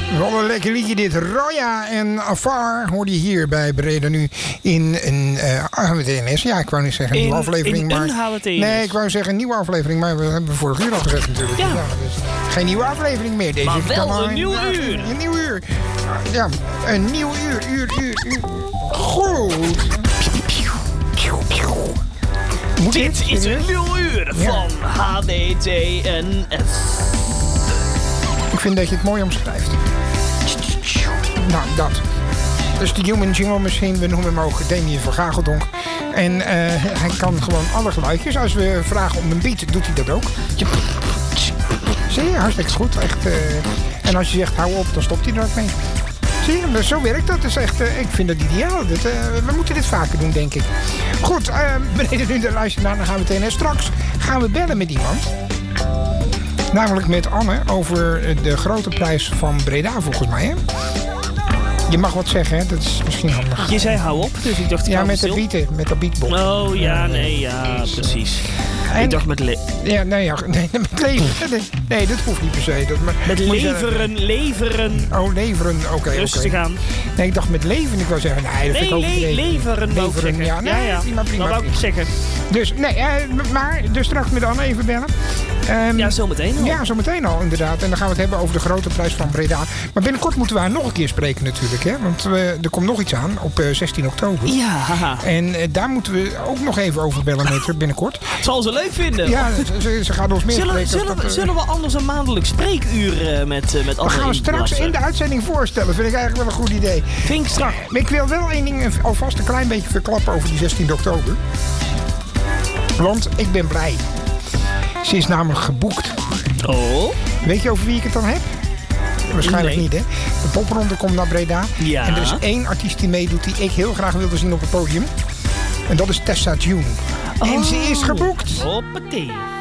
Wat een lekker liedje dit. Roya en Afar hoorde je hier bij Breda nu in een HWTNS. Ja, ik wou niet zeggen een nieuwe aflevering. Een HWTNS. Nee, ik wou zeggen een nieuwe aflevering. Maar we hebben vorige uur al gezegd natuurlijk. Ja. Dus geen nieuwe aflevering meer. Deze maar wel kan een nieuw uur. Een nieuw uur. Ja, een nieuw uur. Goed. Dit is een nieuw uur van HWTNS. Ik vind dat je het mooi omschrijft. Nou, dat. Dus de Human Jingle Machine, we noemen hem ook Damien van Gageldonk. En hij kan gewoon alle geluidjes. Als we vragen om een beat, doet hij dat ook. Zie je, hartstikke goed. Echt, en als je zegt hou op, dan stopt hij er ook mee. Zie je, dus zo werkt dat. Dus echt, ik vind dat ideaal. We moeten dit vaker doen, denk ik. Goed, beneden nu de luister naar, dan gaan we meteen. En straks gaan we bellen met iemand. Namelijk met Anne over de grote prijs van Breda, volgens mij, hè? Je mag wat zeggen, hè? Dat is misschien handig. Je zei hou op, dus ik dacht... Ja, met de bieten, met de beatbox. Oh, ja, nee, ja, precies. En ik dacht met... Ja, nee, met leveren. Nee, dat hoeft niet per se. Met leveren. Oh, leveren, oké. Rustig aan. Nee, ik dacht met leven. Ik wou zeggen, nee, dat vind ik ook leveren. Ja, nee, ja. Prima. Dat wou ik zeggen. Dus, nee, maar dus straks met Anne even bellen. Ja, zometeen al. Ja, zometeen al, inderdaad. En dan gaan we het hebben over de grote prijs van Breda. Maar binnenkort moeten we haar nog een keer spreken natuurlijk, hè. Want er komt nog iets aan op 16 oktober. Ja. En daar moeten we ook nog even over bellen met haar binnenkort. Zal ze leuk vinden. Ja, ze gaat ons meer spreken. Zullen we anders een maandelijks spreekuur met Anne we gaan we straks in de uitzending voorstellen. Vind ik eigenlijk wel een goed idee. Vind ik strak. Maar ik wil wel één ding alvast een klein beetje verklappen over die 16 oktober. Want ik ben blij. Ze is namelijk geboekt. Oh. Weet je over wie ik het dan heb? Waarschijnlijk niet, hè? De popronde komt naar Breda. Ja. En er is één artiest die meedoet die ik heel graag wilde zien op het podium. En dat is Tessa June. En ze is geboekt. Hoppatee.